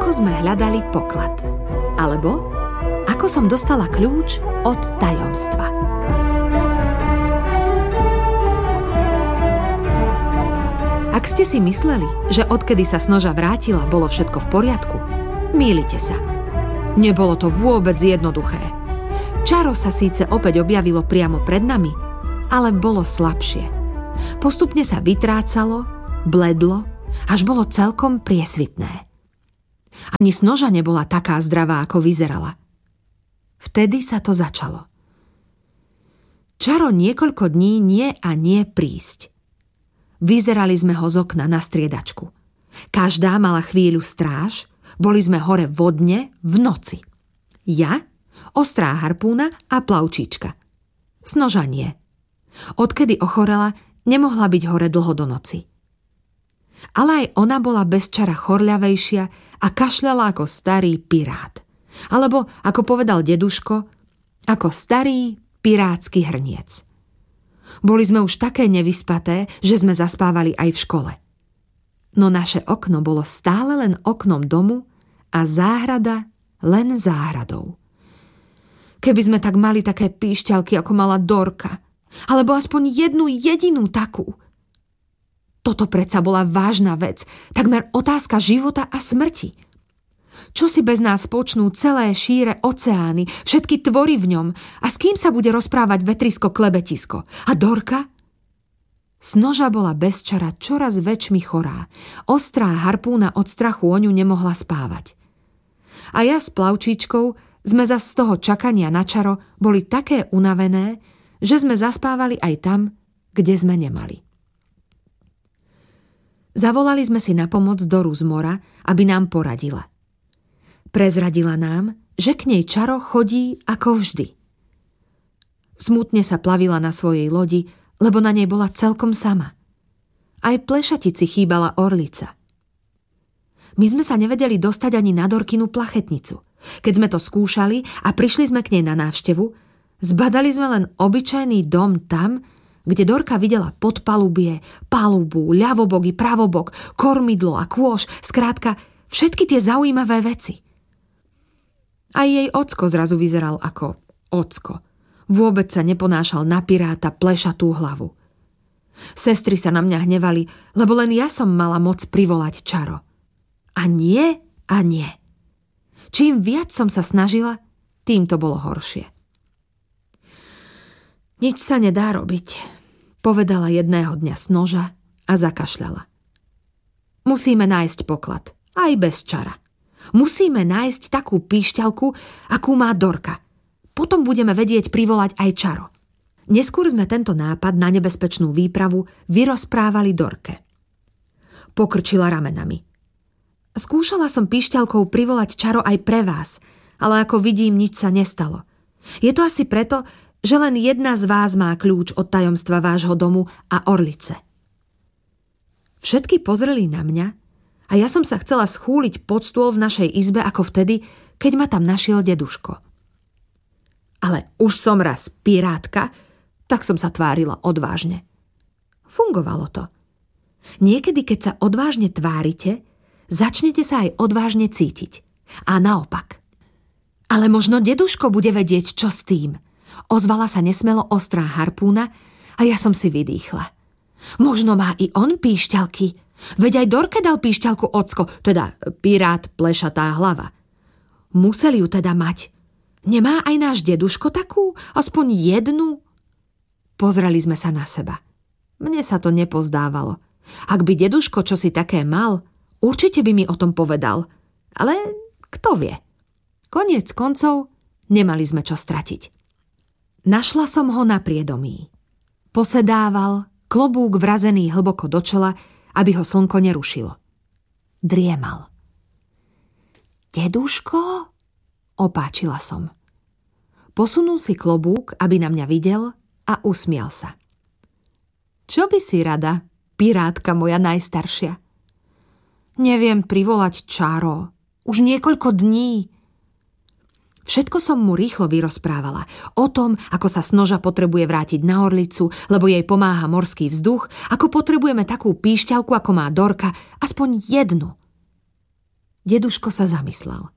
ako sme hľadali poklad. Alebo ako som dostala kľúč od tajomstva. Ak ste si mysleli, že odkedy sa Snoža vrátila, bolo všetko v poriadku, mýlite sa. Nebolo to vôbec jednoduché. Čaro sa síce opäť objavilo priamo pred nami, ale bolo slabšie. Postupne sa vytrácalo, bledlo, až bolo celkom priesvitné. Ani Snoža nebola taká zdravá, ako vyzerala. Vtedy sa to začalo. Čaro niekoľko dní nie a nie prísť. Vyzerali sme ho z okna na striedačku. Každá mala chvíľu stráž, boli sme hore vodne v noci. Ja, ostrá harpúna a plavčíčka. Snoža nie. Odkedy ochorela, nemohla byť hore dlho do noci. Ale aj ona bola bez Čara chorľavejšia a kašľala ako starý pirát. Alebo, ako povedal deduško, ako starý pirátsky hrniec. Boli sme už také nevyspaté, že sme zaspávali aj v škole. No naše okno bolo stále len oknom domu a záhrada len záhradou. Keby sme tak mali také píšťalky, ako mala Dorka, alebo aspoň jednu jedinú takú. Toto predsa bola vážna vec, takmer otázka života a smrti. Čo si bez nás počnú celé šíre oceány, všetky tvory v ňom a s kým sa bude rozprávať vetrisko klebetisko? A Dorka? Snoža bola bez Čara čoraz väčšmi chorá. Ostrá harpúna od strachu o ňu nemohla spávať. A ja s plavčíčkou sme zas z toho čakania na Čaro boli také unavené, že sme zaspávali aj tam, kde sme nemali. Zavolali sme si na pomoc Doru z mora, aby nám poradila. Prezradila nám, že k nej Čaro chodí ako vždy. Smutne sa plavila na svojej lodi, lebo na nej bola celkom sama. Aj plešatici chýbala orlica. My sme sa nevedeli dostať ani na Dorkinu plachetnicu. Keď sme to skúšali a prišli sme k nej na návštevu, zbadali sme len obyčajný dom tam, kde Dorka videla podpalubie, palubu, ľavobok i pravobok, kormidlo a kôš, skrátka všetky tie zaujímavé veci. Aj jej ocko zrazu vyzeral ako ocko. Vôbec sa neponášal na piráta plešatú hlavu. Sestry sa na mňa hnevali, lebo len ja som mala moc privolať Čaro. A nie. Čím viac som sa snažila, tým to bolo horšie. Nič sa nedá robiť, povedala jedného dňa Snoža a zakašľala. Musíme nájsť poklad, aj bez Čara. Musíme nájsť takú píšťalku, akú má Dorka. Potom budeme vedieť privolať aj Čaro. Neskôr sme tento nápad na nebezpečnú výpravu vyrozprávali Dorke. Pokrčila ramenami. Skúšala som píšťalkou privolať Čaro aj pre vás, ale ako vidím, nič sa nestalo. Je to asi preto, že len jedna z vás má kľúč od tajomstva vášho domu a orlice. Všetky pozreli na mňa a ja som sa chcela schúliť pod stôl v našej izbe ako vtedy, keď ma tam našiel deduško. Ale už som raz pirátka, tak som sa tvárila odvážne. Fungovalo to. Niekedy, keď sa odvážne tvárite, začnete sa aj odvážne cítiť. A naopak. Ale možno deduško bude vedieť, čo s tým. Ozvala sa nesmelo ostrá harpúna a ja som si vydýchla. Možno má i on píšťalky. Veď aj Dorke dal píšťalku ocko, teda pirát plešatá hlava. Museli ju teda mať. Nemá aj náš deduško takú? Aspoň jednu? Pozreli sme sa na seba. Mne sa to nepozdávalo. Ak by deduško čosi také mal, určite by mi o tom povedal. Ale kto vie? Koniec koncov, nemali sme čo stratiť. Našla som ho na priedomí. Posedával, klobúk vrazený hlboko do čela, aby ho slnko nerušilo. Driemal. Deduško? Opáčila som. Posunul si klobúk, aby na mňa videl a usmial sa. Čo by si rada, pirátka moja najstaršia? Neviem privolať Čaro. Už niekoľko dní. Všetko som mu rýchlo vyrozprávala. O tom, ako sa Snoža potrebuje vrátiť na orlicu, lebo jej pomáha morský vzduch, ako potrebujeme takú píšťalku, ako má Dorka, aspoň jednu. Deduško sa zamyslel.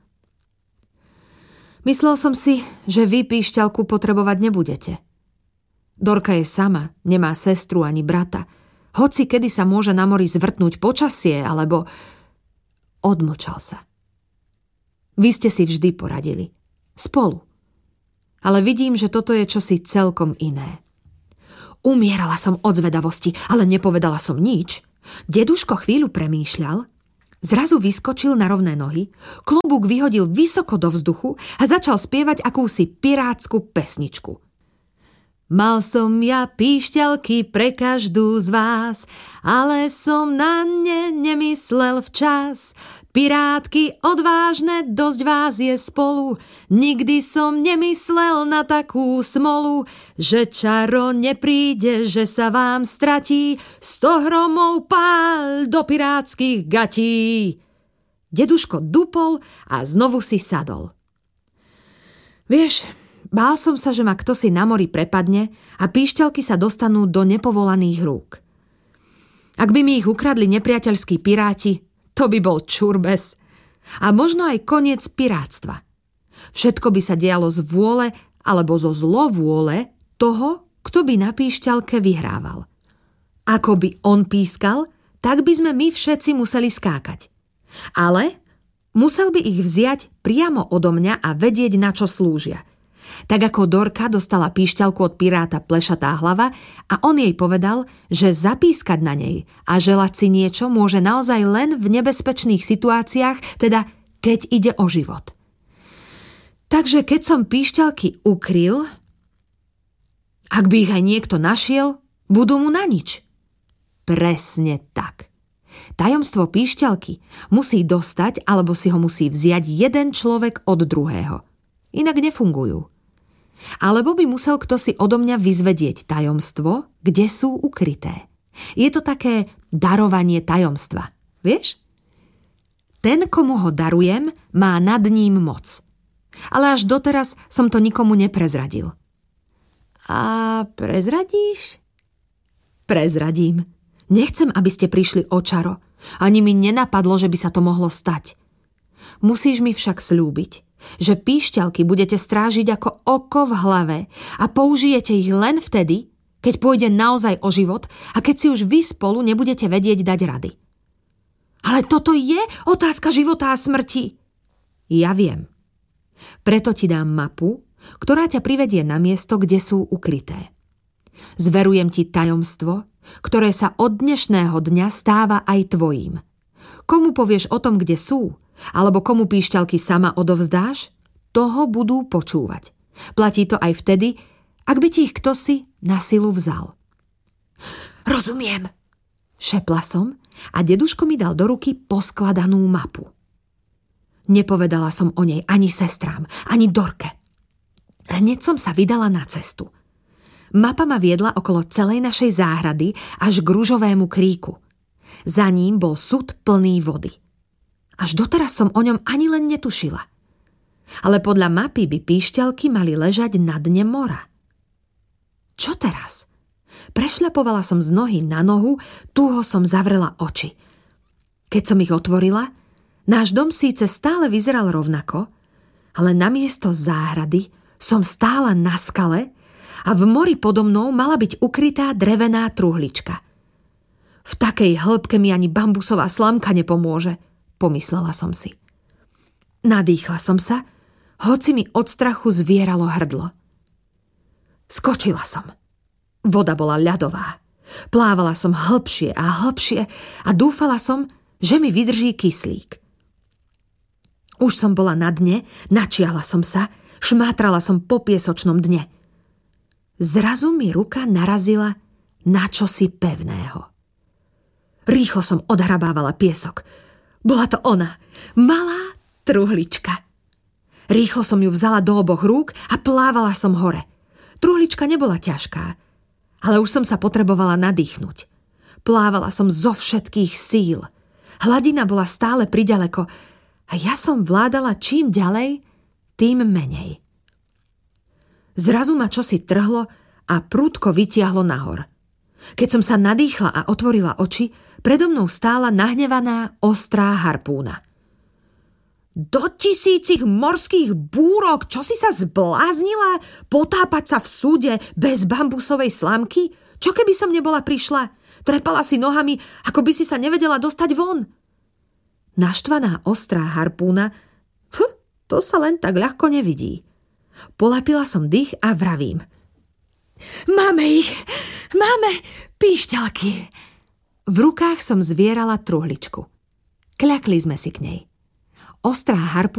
Myslel som si, že vy píšťalku potrebovať nebudete. Dorka je sama, nemá sestru ani brata. Hoci kedy sa môže na mori zvrtnúť počasie, alebo... Odmlčal sa. Vy ste si vždy poradili. Spolu. Ale vidím, že toto je čosi celkom iné. Umierala som od zvedavosti, ale nepovedala som nič. Deduško chvíľu premýšľal, zrazu vyskočil na rovné nohy, klobúk vyhodil vysoko do vzduchu a začal spievať akúsi pirátsku pesničku. Mal som ja píšťalky pre každú z vás, ale som na ne nemyslel včas. Pirátky odvážne, dosť vás je spolu, nikdy som nemyslel na takú smolu, že čaro nepríde, že sa vám stratí, 100 hromov páľ do pirátskych gatí. Deduško dupol a znovu si sadol. Vieš, bál som sa, že ma ktosi na mori prepadne a píšťalky sa dostanú do nepovolaných rúk. Ak by mi ich ukradli nepriateľskí piráti, to by bol čurbes. A možno aj koniec pirátstva. Všetko by sa dialo z vôle alebo zo zlovôle toho, kto by na píšťalke vyhrával. Ako by on pískal, tak by sme my všetci museli skákať. Ale musel by ich vziať priamo odo mňa a vedieť, na čo slúžia. Tak ako Dorka dostala píšťalku od piráta Plešatá hlava a on jej povedal, že zapískať na nej a želať si niečo môže naozaj len v nebezpečných situáciách, teda keď ide o život. Takže keď som píšťalky ukryl, ak by ich aj niekto našiel, budú mu na nič. Presne tak. Tajomstvo píšťalky musí dostať alebo si ho musí vziať jeden človek od druhého. Inak nefungujú. Alebo by musel kto si odo mňa vyzvedieť tajomstvo, kde sú ukryté. Je to také darovanie tajomstva. Vieš? Ten, komu ho darujem, má nad ním moc. Ale až doteraz som to nikomu neprezradil. A prezradíš? Prezradím. Nechcem, aby ste prišli o čaro. Ani mi nenapadlo, že by sa to mohlo stať. Musíš mi však sľúbiť, že píšťalky budete strážiť ako oko v hlave a použijete ich len vtedy, keď pôjde naozaj o život a keď si už vy spolu nebudete vedieť dať rady. Ale toto je otázka života a smrti. Ja viem. Preto ti dám mapu, ktorá ťa privedie na miesto, kde sú ukryté. Zverujem ti tajomstvo, ktoré sa od dnešného dňa stáva aj tvojím. Komu povieš o tom, kde sú, alebo komu píšťalky sama odovzdáš, toho budú počúvať. Platí to aj vtedy, ak by ti ich ktosi na silu vzal. Rozumiem, šepla som a deduško mi dal do ruky poskladanú mapu. Nepovedala som o nej ani sestrám, ani Dorke. Hneď som sa vydala na cestu. Mapa ma viedla okolo celej našej záhrady až k ružovému kríku. Za ním bol sud plný vody. Až doteraz som o ňom ani len netušila. Ale podľa mapy by píšťalky mali ležať na dne mora. Čo teraz? Prešľapovala som z nohy na nohu, túho som zavrela oči. Keď som ich otvorila, náš dom síce stále vyzeral rovnako, ale namiesto záhrady som stála na skale a v mori podo mnou mala byť ukrytá drevená truhlička. V takej hĺbke mi ani bambusová slamka nepomôže, pomyslela som si. Nadýchla som sa, hoci mi od strachu zvieralo hrdlo. Skočila som. Voda bola ľadová. Plávala som hlbšie a hlbšie a dúfala som, že mi vydrží kyslík. Už som bola na dne, načiahla som sa, šmátrala som po piesočnom dne. Zrazu mi ruka narazila na čosi pevného. Rýchlo som odhrabávala piesok. Bola to ona, malá truhlička. Rýchlo som ju vzala do oboch rúk a plávala som hore. Truhlička nebola ťažká, ale už som sa potrebovala nadýchnuť. Plávala som zo všetkých síl. Hladina bola stále priďaleko a ja som vládala čím ďalej, tým menej. Zrazu ma čosi trhlo a prudko vytiahlo nahor. Keď som sa nadýchla a otvorila oči, predo mnou stála nahnevaná, ostrá harpúna. Do 1000 morských búrok, čo si sa zbláznila? Potápať sa v súde bez bambusovej slamky? Čo keby som nebola prišla? Trepala si nohami, ako by si sa nevedela dostať von. Naštvaná ostrá harpúna, to sa len tak ľahko nevidí. Polapila som dých a vravím. Máme ich! Máme píšťalky! V rukách som zvierala truhličku. Kľakli sme si k nej. Ostrá harpúna